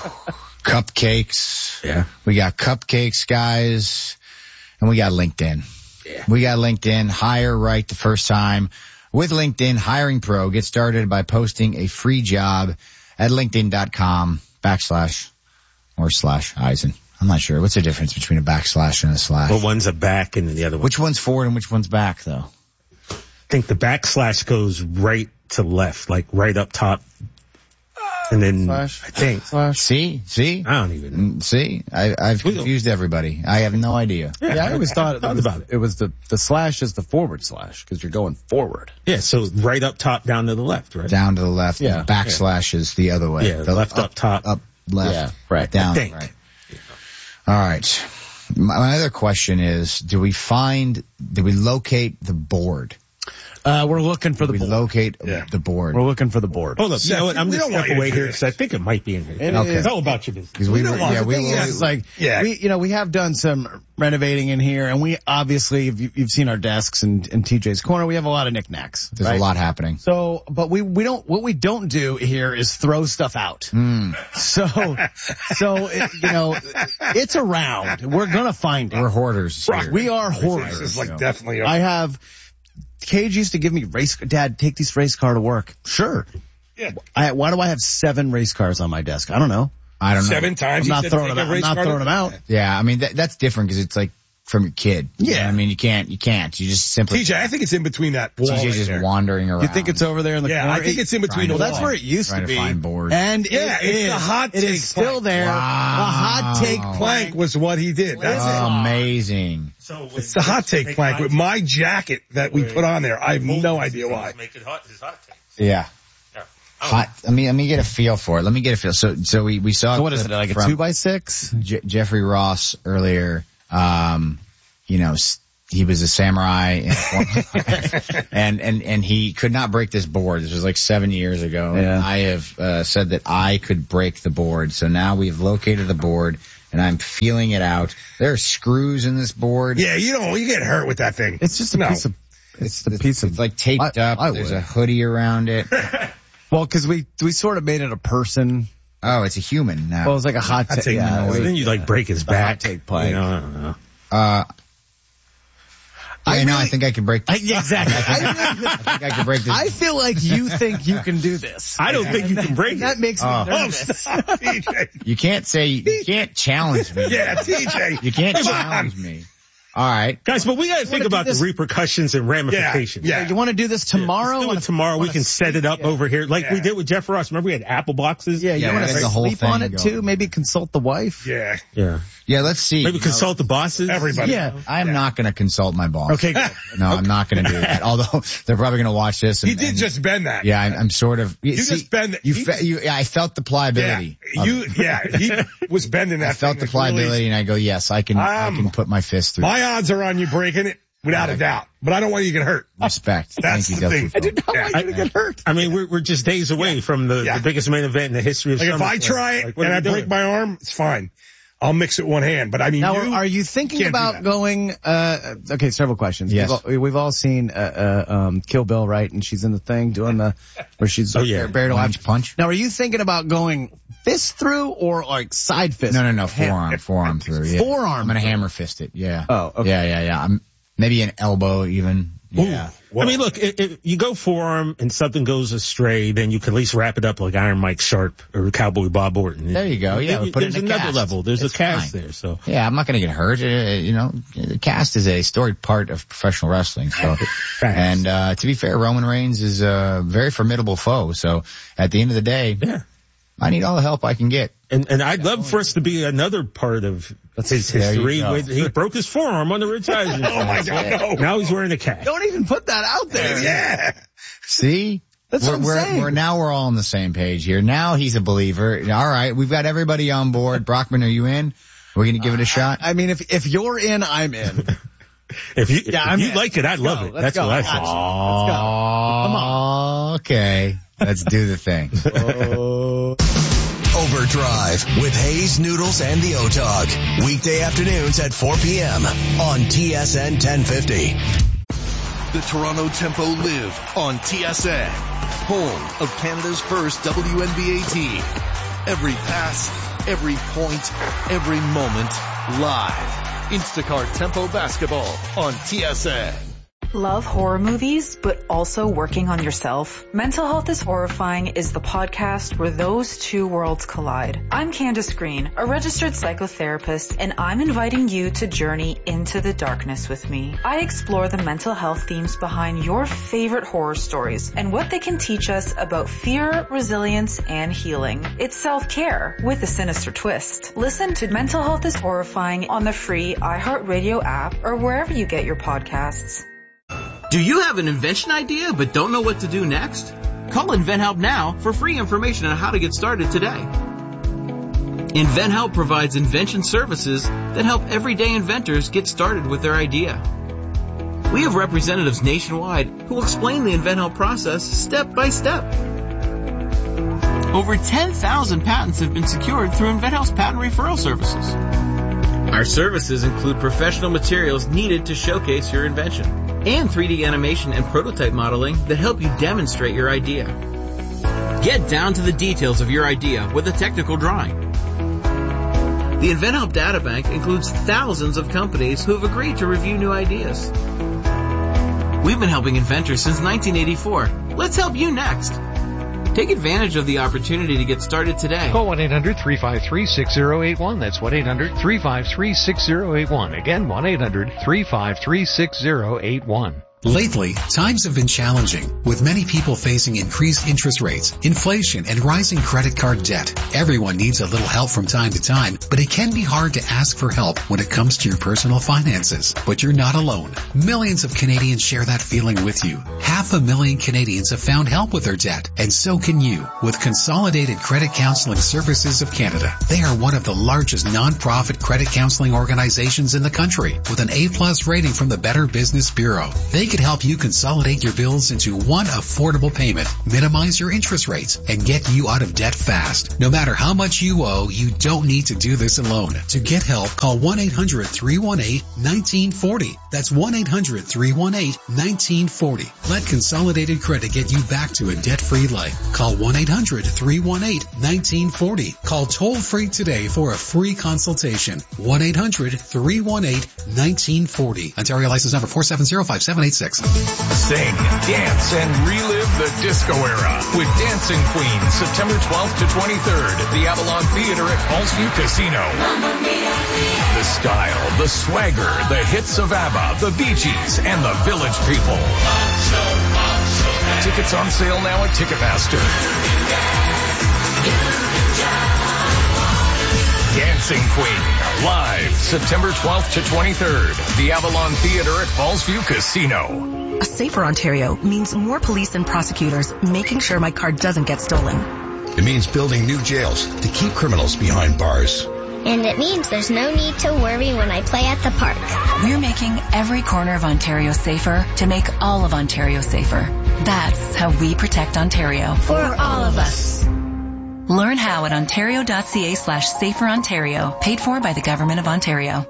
Cupcakes. Yeah. We got cupcakes, guys. And we got LinkedIn. Yeah. We got LinkedIn. Hire right the first time. With LinkedIn, Hiring Pro. Get started by posting a free job at linkedin.com/Eisen. I'm not sure. What's the difference between a backslash and a slash? Well, one's a back and the other one. Which one's forward and which one's back, though? I think the backslash goes right to left, like right up top. And then Slash. I think. Slash. See? I don't even know. See? I've confused everybody. I have no idea. Yeah, I always thought about it was the slash is the forward slash because you're going forward. Yeah, so right up top, down to the left, right? Down to the left. Yeah. The backslash is the other way. Yeah, the left up top. Up, left. Yeah, right. Down, I think. right. All right. My other question is, do we locate the board? We're looking for the We board. locate the board. We're looking for the board. Hold up. You know what? I'm just step away here because I think it might be in here. Okay. It's all about your business. Because we have done some renovating in here, and we obviously, if you've seen our desks and TJ's corner, we have a lot of knickknacks. There's right? a lot happening. So, but what we don't do here is throw stuff out. So, it's around. We're gonna find it. We're hoarders. here. We are hoarders. This is like definitely. I have. Cage used to give me Dad, take this race car to work. Sure. Yeah. Why do I have 7 race cars on my desk? I don't know. I don't know. 7 times. I'm not throwing them out. I'm not throwing them out. Yeah, I mean, that's different because it's like from your kid. Yeah. I mean, you can't. You just simply. TJ, I think it's in between that wall. TJ's right just there. wandering around. You think it's over there in the Yeah, corner? I think it's in between the Well, wall. that's where it used Trying to be. to find board. And Yeah, it it's is. the hot It take is still plank. there. Wow. The hot take Plank was what he did. That's it. Amazing. So It's the hot take plank with my jacket that we put on there. I have no idea why. Make it hot. It's hot take. Yeah. Hot. Let me get a feel for it. Let me get a feel. So we saw. So what is it, like a 2x6? Jeffrey Ross earlier. He was a samurai in and he could not break this board. This was like 7 years ago. Yeah. And I have said that I could break the board. So now we've located the board and I'm feeling it out. There are screws in this board. Yeah, you get hurt with that thing. It's just a piece of. It's the piece of. It's like taped up. There's a hoodie around it. Well, because we sort of made it a person. Oh, it's a human now. Well, it's like a hot take. take. So then you like break his back. hot take plank. I don't know. I think I can break this. Exactly. I think I can break this. I feel like you think you can do this. I don't think you can break it. That makes me nervous. Stop, TJ. You can't challenge me. Yeah, TJ. You can't Come on. challenge me. All right. Guys, but we got to think do about the this- repercussions and ramifications. Yeah. You want to do this tomorrow? Let's do it tomorrow. We can set it up over here like we Yeah. did with Jeff Ross. Remember we had apple boxes? Yeah, you Yeah, want that's to the whole sleep on thing it going. too? Maybe consult the wife? Yeah. Yeah. Yeah, let's see. Maybe consult the bosses. Everybody. Yeah. I am not going to consult my boss. Okay. No, I'm not going to do that. Although they're probably going to watch this. He did just bend that. Yeah, I'm sort of. You just bend it. I felt the pliability. He was bending that. I felt thing the pliability, and I go, yes, I can put my fist through. My odds are on you breaking it without a doubt, but I don't want you to get hurt. Respect. That's Thank the you, thing. Dusty. I did not want you to get hurt. I mean, we're just days away from the biggest main event in the history of Like if SummerSlam. I try it Like, what and are I we doing? break my arm, it's fine. I'll mix it one hand. But I mean, Now, are you thinking can't do about that. going, okay, several questions. Yes. We've all seen, Kill Bill, right? And she's in the thing doing where she's buried alive. Punch. Now, are you thinking about going fist through or like side fist? No. Forearm through. Yeah. Forearm I'm going to hammer fist it. Yeah. Oh, okay. Yeah. Maybe an elbow even. Yeah. I mean, look, if you go forearm and something goes astray, then you can at least wrap it up like Iron Mike Sharp or Cowboy Bob Orton. There you go. Yeah, we put it there's in a another cast. level. There's It's a cast fine. there. So Yeah, I'm not going to get hurt. The cast is a storied part of professional wrestling. So, and to be fair, Roman Reigns is a very formidable foe. So, at the end of the day, I need all the help I can get. And I'd love for us to be another part of his history. He broke his forearm on the Rich Eisen. Oh my God, no. Now he's wearing a cast. Don't even put that out there. Yeah. See? That's what I'm saying. We're all on the same page here. Now he's a believer. All right, we've got everybody on board. Brockman, are you in? We're going to give it a shot? I mean, if you're in, I'm in. If you I'm in. like it, I'd love it. That's Let's go. what I I said. got you. Let's go. Come on. Okay. Let's do the thing. Overdrive with Hayes, Noodles, and the O-Dog. Weekday afternoons at 4 p.m. on TSN 1050. The Toronto Tempo live on TSN, home of Canada's first WNBA team. Every pass, every point, every moment, live. Instacart Tempo Basketball on TSN. Love horror movies, but also working on yourself? Mental Health is Horrifying is the podcast where those two worlds collide. I'm Candace Green, a registered psychotherapist, and I'm inviting you to journey into the darkness with me. I explore the mental health themes behind your favorite horror stories and what they can teach us about fear, resilience, and healing. It's self-care with a sinister twist. Listen to Mental Health is Horrifying on the free iHeartRadio app or wherever you get your podcasts. Do you have an invention idea but don't know what to do next? Call InventHelp now for free information on how to get started today. InventHelp provides invention services that help everyday inventors get started with their idea. We have representatives nationwide who will explain the InventHelp process step by step. Over 10,000 patents have been secured through InventHelp's patent referral services. Our services include professional materials needed to showcase your invention, and 3D animation and prototype modeling that help you demonstrate your idea. Get down to the details of your idea with a technical drawing. The InventHelp Databank includes thousands of companies who have agreed to review new ideas. We've been helping inventors since 1984. Let's help you next. Take advantage of the opportunity to get started today. Call 1-800-353-6081. That's 1-800-353-6081. Again, 1-800-353-6081. Lately, times have been challenging, with many people facing increased interest rates, inflation, and rising credit card debt. Everyone needs a little help from time to time, but it can be hard to ask for help when it comes to your personal finances. But you're not alone. Millions of Canadians share that feeling with you. 500,000 Canadians have found help with their debt, and so can you, with Consolidated Credit Counseling Services of Canada. They are one of the largest non-profit credit counseling organizations in the country, with an A+ rating from the Better Business Bureau. They could help you consolidate your bills into one affordable payment, minimize your interest rates, and get you out of debt fast. No matter how much you owe, you don't need to do this alone. To get help, call 1-800-318-1940. That's 1-800-318-1940. Let Consolidated Credit get you back to a debt-free life. Call 1-800-318-1940. Call toll-free today for a free consultation. 1-800-318-1940. Ontario license number 4705786. Sing, dance, and relive the disco era with Dancing Queen, September 12th to 23rd, the Avalon Theater at Fallsview Casino. The style, the swagger, the hits of ABBA, the Bee Gees, and the Village People. Tickets on sale now at Ticketmaster. Dancing Queen, live September 12th to 23rd, the Avalon Theater at Fallsview Casino. A safer Ontario means more police and prosecutors making sure my car doesn't get stolen. It means building new jails to keep criminals behind bars. And it means there's no need to worry when I play at the park. We're making every corner of Ontario safer to make all of Ontario safer. That's how we protect Ontario. For all of us. Learn how at ontario.ca/saferontario, paid for by the Government of Ontario.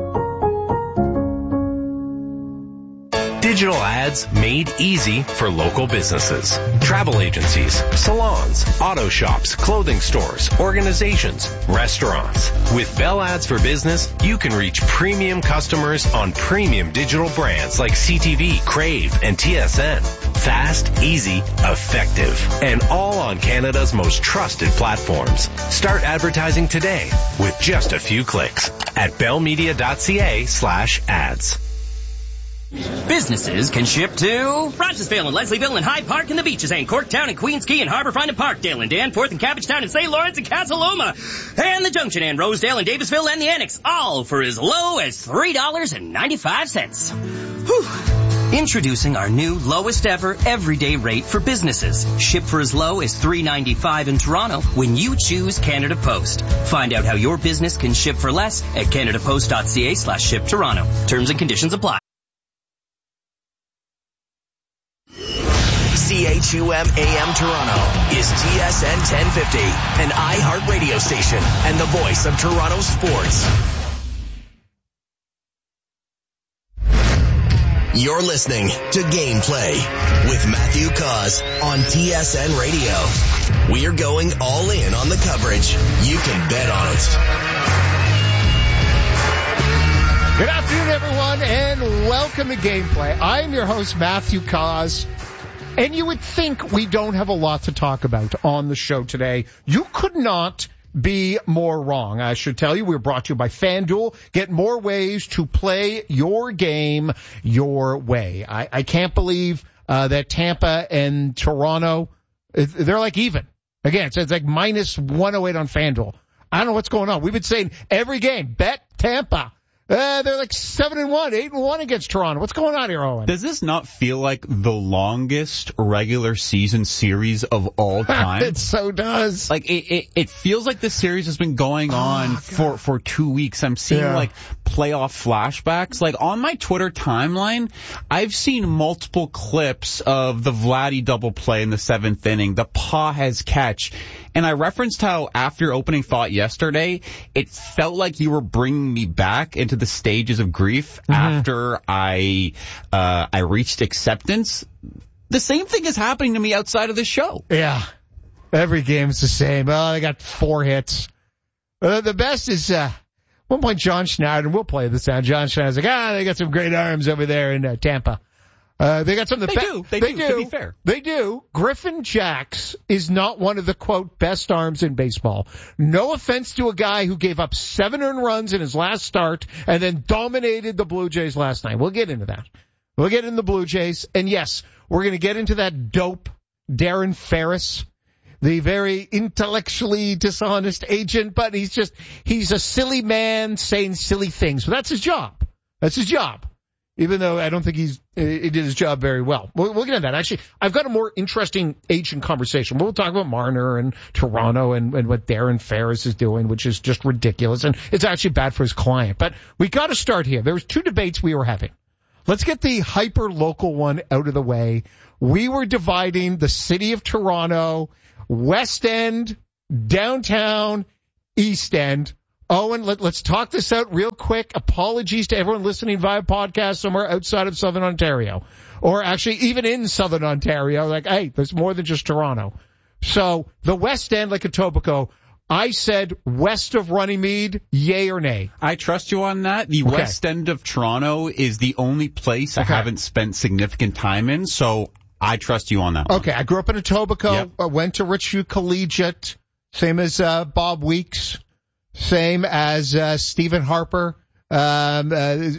Digital ads made easy for local businesses. Travel agencies, salons, auto shops, clothing stores, organizations, restaurants. With Bell Ads for Business, you can reach premium customers on premium digital brands like CTV, Crave, and TSN. Fast, easy, effective, and all on Canada's most trusted platforms. Start advertising today with just a few clicks at bellmedia.ca/ads. Businesses can ship to Rochesville and Leslieville and Hyde Park and the Beaches and Corktown and Queens Quay and Harbourfront and Parkdale and Danforth and Cabbagetown and St. Lawrence and Casaloma and the Junction and Rosedale and Davisville and the Annex, all for as low as $3.95. Whew. Introducing our new lowest ever everyday rate for businesses. Ship for as low as $3.95 in Toronto when you choose Canada Post. Find out how your business can ship for less at canadapost.ca/ship Toronto. Terms and conditions apply. CHUM AM Toronto is TSN 1050, an iHeart radio station and the voice of Toronto sports. You're listening to Gameplay with Matthew Cause on TSN Radio. We're going all in on the coverage. You can bet on it. Good afternoon, everyone, and welcome to Gameplay. I'm your host, Matthew Cause, and you would think we don't have a lot to talk about on the show today. You could not be more wrong. I should tell you, we're brought to you by FanDuel. Get more ways to play your game your way. I can't believe that Tampa and Toronto, they're like even. Again, it's like minus 108 on FanDuel. I don't know what's going on. We've been saying every game, bet Tampa. They're like 7-1, 8-1 against Toronto. What's going on here, Owen? Does this not feel like the longest regular season series of all time? It so does. Like it feels like this series has been going on for 2 weeks. I'm seeing like playoff flashbacks. Like on my Twitter timeline, I've seen multiple clips of the Vladdy double play in the 7th inning, the Pages catch. And I referenced how after your opening thought yesterday, it felt like you were bringing me back into the stages of grief after I reached acceptance. The same thing is happening to me outside of the show. Yeah. Every game is the same. Oh, they got 4 hits. The best is, one point John Schneider, we'll play this now. John Schneider's like, they got some great arms over there in Tampa. They got some of the They do, to be fair. They do. Griffin Jax is not one of the, quote, best arms in baseball. No offense to a guy who gave up 7 earned runs in his last start and then dominated the Blue Jays last night. We'll get into that. We'll get into the Blue Jays. And yes, we're going to get into that dope Darren Ferris, the very intellectually dishonest agent, but he's a silly man saying silly things. But that's his job. That's his job. Even though I don't think he did his job very well. We'll get into that. Actually, I've got a more interesting agent conversation. We'll talk about Marner and Toronto and what Darren Ferris is doing, which is just ridiculous. And it's actually bad for his client. But we got to start here. There was 2 debates we were having. Let's get the hyper-local one out of the way. We were dividing the city of Toronto, West End, downtown, East End. Owen, let's talk this out real quick. Apologies to everyone listening via podcast somewhere outside of Southern Ontario. Or actually even in Southern Ontario. Like, hey, there's more than just Toronto. So the West End, like Etobicoke, I said west of Runnymede, yay or nay? I trust you on that. The West End of Toronto is the only place I haven't spent significant time in, so I trust you on that one. Okay, I grew up in Etobicoke. I went to Richview Collegiate, same as Bob Weeks. Same as Stephen Harper, Joey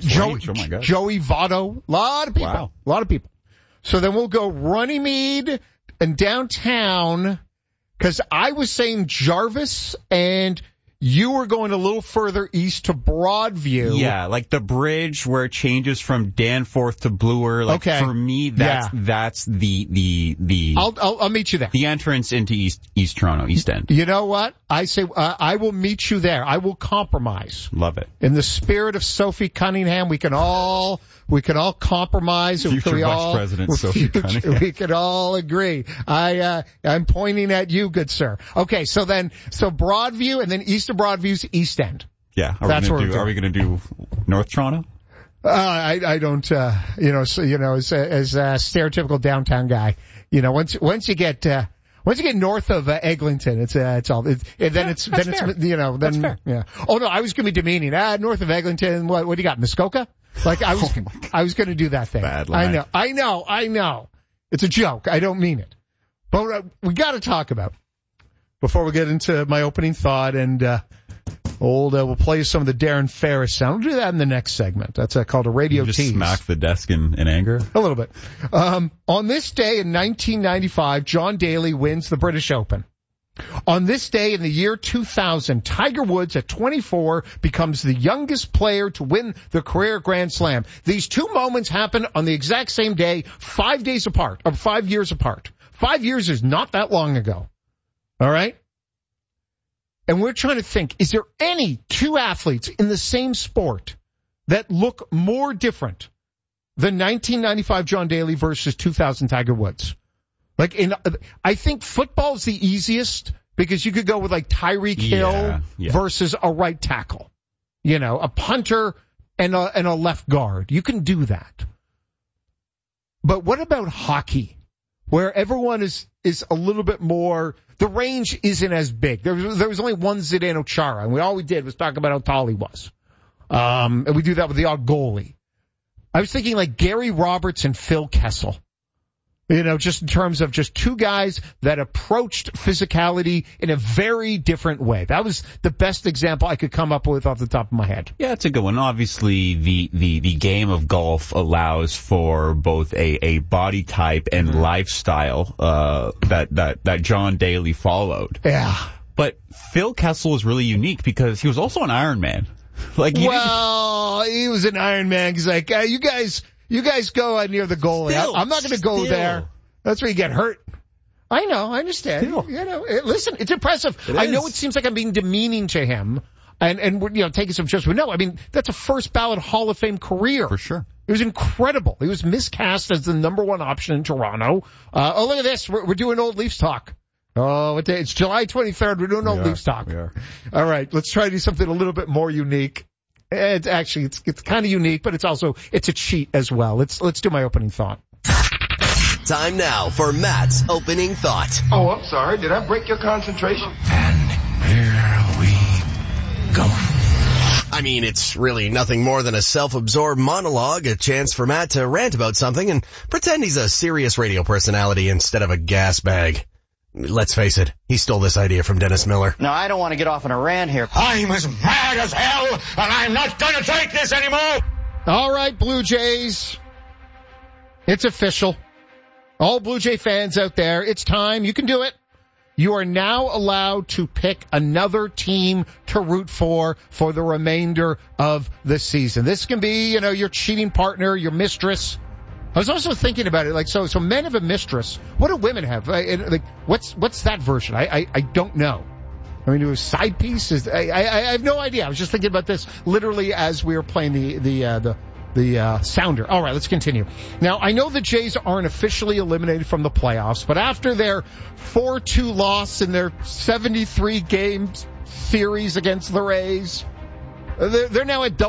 Votto, a lot of people. Wow. A lot of people. So then we'll go Runnymede and downtown, because I was saying Jarvis, and you were going a little further east to Broadview. Yeah, like the bridge where it changes from Danforth to Bloor. Like for me, that's the I'll meet you there. The entrance into East Toronto, East End. You know what? I say I will meet you there. I will compromise. Love it. In the spirit of Sophie Cunningham, we can all compromise. Future Vice President Sophie Cunningham. We can all agree. I'm pointing at you, good sir. Okay, so Broadview, and then east of Broadview's East End. Yeah, are we going to do North Toronto? I don't, as a stereotypical downtown guy, once you get north of Eglinton, then fair. Yeah. Oh no, I was going to be demeaning. North of Eglinton, what do you got, Muskoka? Like I was going to do that thing. Bad line. I know. It's a joke. I don't mean it. But we got to talk about, before we get into my opening thought, and we'll play you some of the Darren Ferris sound. We'll do that in the next segment. That's called a radio tease. Just smack the desk in anger? A little bit. On this day in 1995, John Daly wins the British Open. On this day in the year 2000, Tiger Woods at 24 becomes the youngest player to win the career Grand Slam. These 2 moments happen on the exact same day, 5 years apart. 5 years is not that long ago. All right? And we're trying to think, is there any 2 athletes in the same sport that look more different than 1995 John Daly versus 2000 Tiger Woods? I think football is the easiest because you could go with like Tyreek Hill versus a right tackle, a punter and a left guard. You can do that. But what about hockey, where everyone is a little bit more, the range isn't as big. There was only one Zdeno Chara, and all we did was talk about how tall he was. And we do that with the odd goalie. I was thinking like Gary Roberts and Phil Kessel. Just in terms of just two guys that approached physicality in a very different way. That was the best example I could come up with off the top of my head. Yeah, it's a good one. Obviously, the game of golf allows for both a body type and lifestyle that John Daly followed. Yeah. But Phil Kessel is really unique because he was also an Ironman. He was an Ironman. He's like, you guys go near the goalie. I'm not going to go there. That's where you get hurt. I know. I understand. Listen, it's impressive. I know it seems like I'm being demeaning to him and taking some judgment. No, I mean, that's a first ballot Hall of Fame career. For sure. It was incredible. He was miscast as the number one option in Toronto. Look at this. We're doing old Leafs talk. Oh, it's July 23rd. We're doing old Leafs talk. We are. All right. Let's try to do something a little bit more unique. It's kind of unique, but it's a cheat as well. Let's do my opening thought. Time now for Matt's opening thought. Oh, I'm sorry. Did I break your concentration? And here we go. I mean, it's really nothing more than a self-absorbed monologue, a chance for Matt to rant about something and pretend he's a serious radio personality instead of a gas bag. Let's face it, he stole this idea from Dennis Miller. Now, I don't want to get off on a rant here. I'm as mad as hell, and I'm not going to take this anymore. All right, Blue Jays. It's official. All Blue Jay fans out there, it's time. You can do it. You are now allowed to pick another team to root for the remainder of the season. This can be, your cheating partner, your mistress. I was also thinking about it, so men have a mistress. What do women have? What's that version? I don't know. I mean, it was side piece. I have no idea. I was just thinking about this literally as we were playing the sounder. All right, let's continue. Now, I know the Jays aren't officially eliminated from the playoffs, but after their 4-2 loss in their 73 game series against the Rays, they're now at